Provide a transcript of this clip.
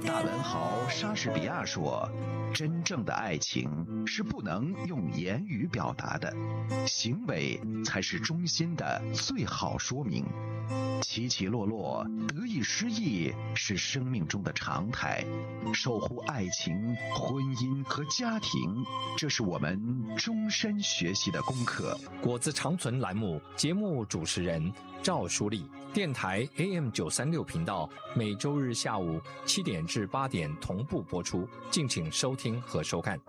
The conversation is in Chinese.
大文豪莎士比亚说：“真正的爱情是不能用言语表达的，行为才是衷心的最好说明。起起落落，得意失意是生命中的常态。守护爱情、婚姻和家庭，这是我们终身学习的功课。” 果子长存栏目节目主持人赵淑丽，电台 AM936频道，每周日下午7点至8点同步播出，敬请收听和收看。